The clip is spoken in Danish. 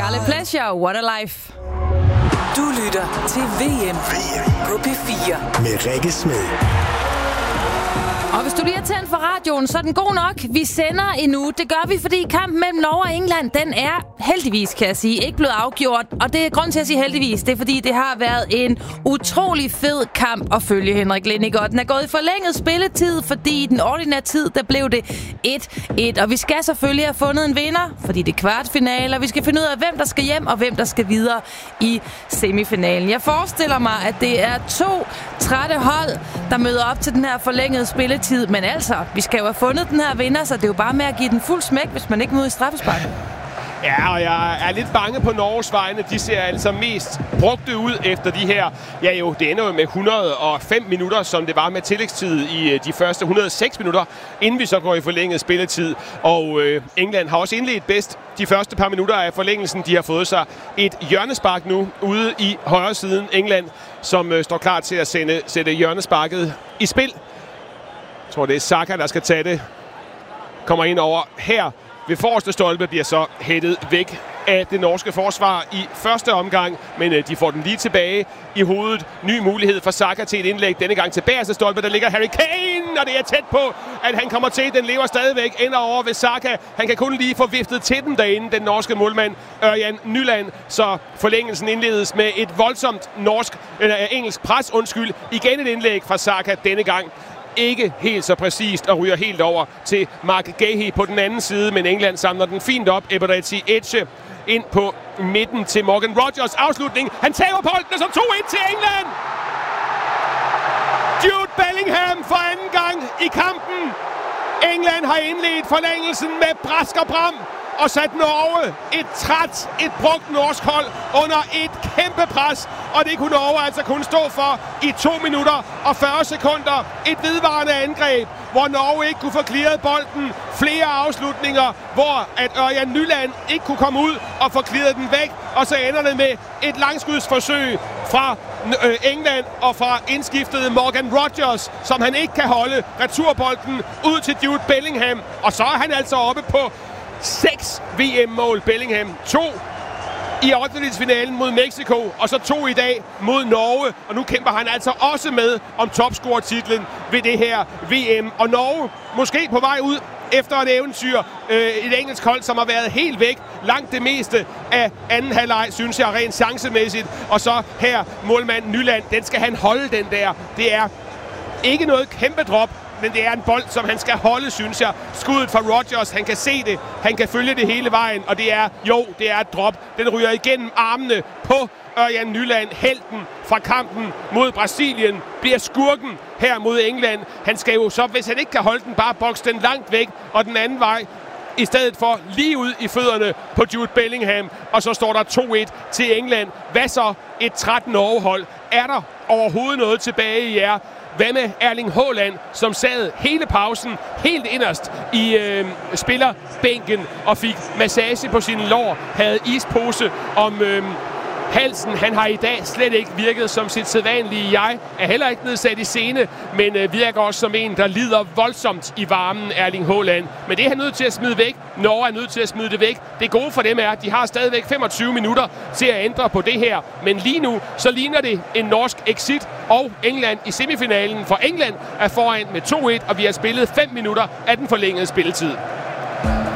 Charlie Pleasure, What a Life. Du lytter til VM på P4 med Rikke Smed. Og hvis du lige er tændt for radioen, så er den god nok. Vi sender endnu. Det gør vi, fordi kampen mellem Norge og England, den er heldigvis, kan jeg sige, ikke blevet afgjort. Og det er grund til at sige heldigvis. Det er fordi, det har været en utrolig fed kamp at følge, Henrik Lindinger. Og den er gået i forlænget spilletid, fordi i den ordinære tid, der blev det 1-1. Og vi skal selvfølgelig have fundet en vinder, fordi det er kvartfinale. Og vi skal finde ud af, hvem der skal hjem, og hvem der skal videre i semifinalen. Jeg forestiller mig, at det er 2 trætte hold, der møder op til den her forlængede spilletid. Men altså, vi skal jo have fundet den her vinder, så det er jo bare med at give den fuld smæk, hvis man ikke må i straffespark. Ja, og jeg er lidt bange på Norges vegne. De ser altså mest brugte ud efter de her. Ja jo, det ender jo med 105 minutter, som det var med tillægstid i de første 106 minutter, inden vi så går i forlænget spilletid. Og England har også indledt bedst de første par minutter af forlængelsen. De har fået sig et hjørnespark nu ude i højre siden. England, som står klar til at sætte hjørnesparket i spil. Jeg tror, det er Saka, der skal tage det. Kommer ind over her ved forreste stolpe, bliver så hættet væk af det norske forsvar i første omgang. Men de får den lige tilbage i hovedet. Ny mulighed for Saka til et indlæg. Denne gang til bagerste stolpe, der ligger Harry Kane. Og det er tæt på, at han kommer til. Den lever stadigvæk. Ender over ved Saka. Han kan kun lige få viftet til den derinde, den norske målmand Ørjan Nyland. Så forlængelsen indledes med et voldsomt engelsk pres. Igen et indlæg fra Saka denne gang. Ikke helt så præcist og ryger helt over til Mark Gahey på den anden side, men England samler den fint op. Eberechi Eze ind på midten til Morgan Rogers. Afslutning. Han tager bolden, og så 2-1 til England. Jude Bellingham for anden gang i kampen. England har indledt forlængelsen med brask og bram og sat Norge, et brugt norsk hold, under et kæmpe pres. Og det kunne Norge altså kun stå for i 2 minutter og 40 sekunder. Et vedvarende angreb, hvor Norge ikke kunne få clearet bolden. Flere afslutninger, hvor at Ørjan Nyland ikke kunne komme ud og få clearet den væk. Og så ender det med et langskudsforsøg fra England og fra indskiftede Morgan Rogers, som han ikke kan holde. Returbolden ud til Jude Bellingham. Og så er han altså oppe på 6 VM-mål. Bellingham 2 i 8-delsfinalen mod Mexico, og så 2 i dag mod Norge. Og nu kæmper han altså også med om topscorer-titlen ved det her VM. Og Norge måske på vej ud efter et eventyr. Et engelsk hold, som har været helt væk langt det meste af anden halvleg, synes jeg, rent chancemæssigt. Og så her målmand Nyland, den skal han holde, den der. Det er ikke noget kæmpe drop, men det er en bold, som han skal holde, synes jeg. Skuddet fra Rogers, han kan se det, han kan følge det hele vejen, og det er et drop. Den ryger igennem armene på Ørjan Nyland, helten fra kampen mod Brasilien, bliver skurken her mod England. Han skal jo så, hvis han ikke kan holde den, bare bokse den langt væk, og den anden vej, i stedet for lige ud i fødderne på Jude Bellingham. Og så står der 2-1 til England. Hvad så et 13 Norge-hold? Er der overhovedet noget tilbage i jer? Hvad med Erling Haaland, som sad hele pausen helt inderst i spillerbænken og fik massage på sine lår, havde ispose om halsen. Han har i dag slet ikke virket som sit sædvanlige jeg. Er heller ikke nedsat i scene, men virker også som en, der lider voldsomt i varmen, Erling Haaland. Men det er han nødt til at smide væk. Norge er nødt til at smide det væk. Det gode for dem er, at de har stadigvæk 25 minutter til at ændre på det her. Men lige nu, så ligner det en norsk exit og England i semifinalen. For England er foran med 2-1, og vi har spillet 5 minutter af den forlængede spilletid.